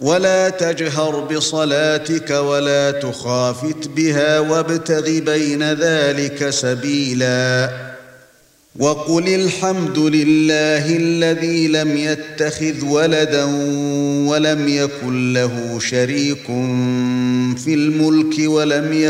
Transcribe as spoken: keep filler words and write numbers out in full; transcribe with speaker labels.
Speaker 1: ولا تجهر بصلاتك ولا تخافت بها وابتغ بين ذلك سبيلا وقل الحمد لله الذي لم يتخذ ولدا ولم يكن له شريك في الملك ولم يكن